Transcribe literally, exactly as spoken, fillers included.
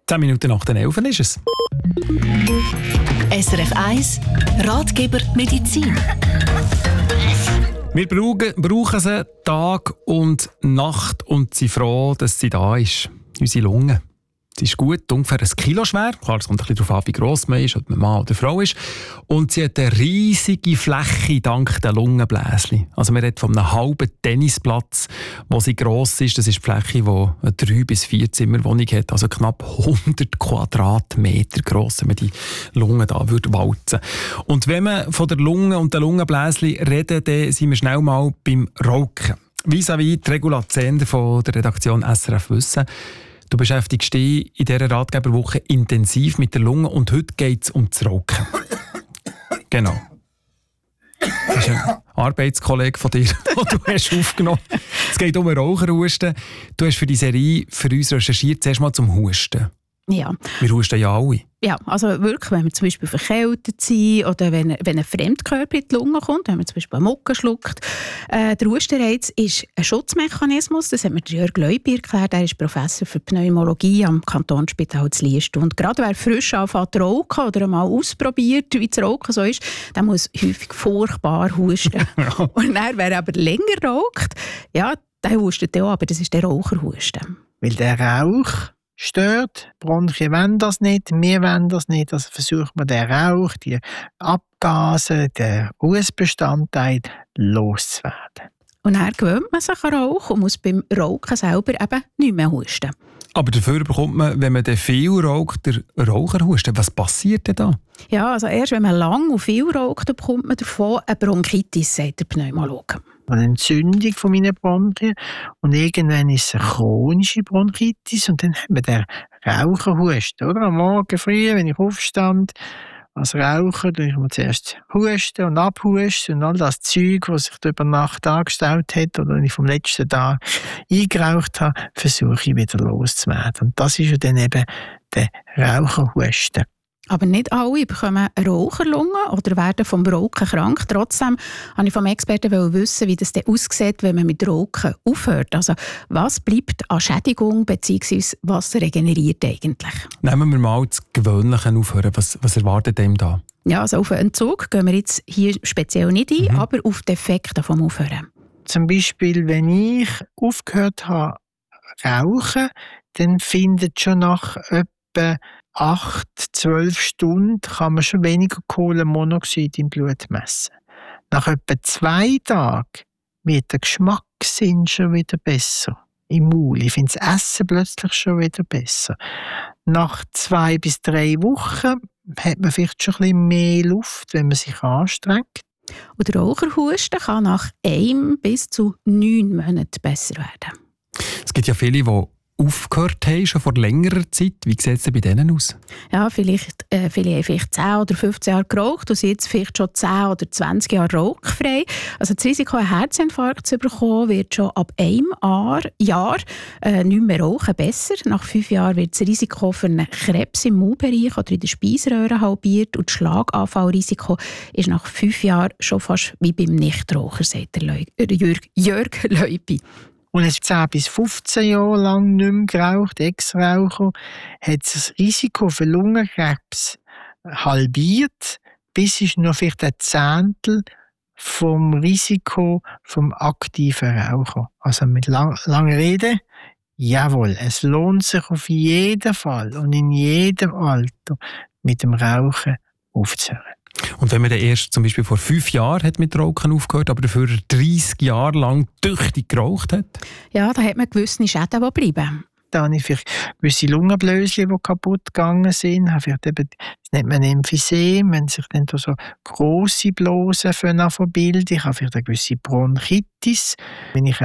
Zehn Minuten nach den elf ist es. S R F eins Ratgeber Medizin. Wir brauchen, brauchen sie Tag und Nacht und sind froh, dass sie da ist. Unsere Lunge. Sie ist gut, ungefähr ein Kilo schwer. Klar, es kommt ein bisschen darauf an, wie gross man ist, ob man Mann oder Frau ist. Und sie hat eine riesige Fläche dank der Lungenbläschen. Also man redet von einem halben Tennisplatz, wo sie gross ist. Das ist die Fläche, die eine drei bis vier Zimmerwohnung hat. Also knapp hundert Quadratmeter gross, wenn man die Lunge da würde walzen. Und wenn man von der Lunge und den Lungenbläschen redet, dann sind wir schnell mal beim Rauchen. Vis-à-vis die Regula Zehnder von der Redaktion S R F Wissen. Du beschäftigst dich in dieser Ratgeberwoche intensiv mit der Lunge und heute geht es um das Rauchen. Genau. Das ist ein Arbeitskollege von dir, den du hast aufgenommen hast. Es geht um einen Raucherhusten. Du hast für die Serie für uns recherchiert, zuerst mal zum Husten. Ja. Wir husten ja alle. Ja, also wirklich, wenn wir zum Beispiel verkältet sind oder wenn, wenn ein Fremdkörper in die Lunge kommt, wenn man zum Beispiel einen Mucke schluckt. Äh, der Hustenreiz ist ein Schutzmechanismus, das hat mir Jörg Leupi erklärt, er ist Professor für Pneumologie am Kantonsspital zu Liest. Und gerade wer frisch anfängt zu rauchen oder einmal ausprobiert, wie das Rauchen so ist, der muss häufig furchtbar husten. Ja. Und dann, wer aber länger raucht, ja, der hustet auch, aber das ist der Raucherhusten. Weil der Rauch stört. Bronchien wollen das nicht, wir wollen das nicht. Also versucht man den Rauch, die Abgase, den Rußbestandteil loszuwerden. Und dann gewöhnt man sich an Rauch und muss beim Rauchen selber eben nicht mehr husten. Aber dafür bekommt man, wenn man viel raucht, der Raucherhusten. Was passiert denn da? Ja, also erst wenn man lang und viel raucht, bekommt man davon eine Bronchitis, sagt der Pneumologe. Eine Entzündung von meinen Bronchien. Und irgendwann ist es eine chronische Bronchitis und dann haben wir den Raucherhusten. Oder? Am Morgen früh, wenn ich aufstand, als Raucher, dann ich mir zuerst husten und abhusten und all das Zeug, was sich über Nacht angestaut hat oder wenn ich vom letzten Tag eingeraucht habe, versuche ich wieder loszuwerden. Und das ist ja dann eben der Raucherhusten. Aber nicht alle bekommen eine Raucherlunge oder werden vom Rauchen krank. Trotzdem wollte ich vom Experten wissen, wie das aussieht, wenn man mit Rauchen aufhört. Also was bleibt an Schädigung bzw. was regeneriert eigentlich? Nehmen wir mal das Gewöhnliche aufhören. Was, was erwartet einem da? Ja, also auf einen Entzug gehen wir jetzt hier speziell nicht ein, Mhm. aber auf die Effekte vom Aufhören. Zum Beispiel, wenn ich aufgehört habe zu rauchen, dann findet schon nach etwa acht, zwölf Stunden kann man schon weniger Kohlenmonoxid im Blut messen. Nach etwa zwei Tagen wird der Geschmackssinn schon wieder besser im Maul. Ich finde das Essen plötzlich schon wieder besser. Nach zwei bis drei Wochen hat man vielleicht schon ein bisschen mehr Luft, wenn man sich anstrengt. Und der Raucherhusten kann nach einem bis zu neun Monaten besser werden. Es gibt ja viele, die aufgehört haben, schon vor längerer Zeit. Wie sieht es denn bei denen aus? Ja, vielleicht, äh, viele haben vielleicht zehn oder fünfzehn Jahre geraucht und sind jetzt vielleicht schon zehn oder zwanzig Jahre rauchfrei. Also das Risiko, einen Herzinfarkt zu bekommen, wird schon ab einem Jahr äh, nicht mehr rauchen besser. Nach fünf Jahren wird das Risiko für einen Krebs im Maulbereich oder in der Speiseröhre halbiert und das Schlaganfallrisiko ist nach fünf Jahren schon fast wie beim Nichtraucher, sagt der Leu- äh, Jörg, Jörg Leupi. Und es zehn bis fünfzehn Jahre lang nicht mehr geraucht, Ex-Raucher, hat das Risiko für Lungenkrebs halbiert, bis ist noch vielleicht ein Zehntel vom Risiko vom aktiven Raucher. Also mit lang, langer Rede, jawohl, es lohnt sich auf jeden Fall und in jedem Alter mit dem Rauchen aufzuhören. Und wenn man dann erst zum Beispiel vor fünf Jahren hat mit Rauchen aufgehört, aber dafür dreißig Jahre lang tüchtig geraucht hat? Ja, da hat man gewisse Schäden, die bleiben. Da habe ich vielleicht gewisse Lungenbläschen, die kaputt gegangen sind. Vielleicht eben, das nennt man Emphysem, wenn sich dann da so grosse Blasen bilden. Ich habe vielleicht eine gewisse Bronchitis. Wenn ich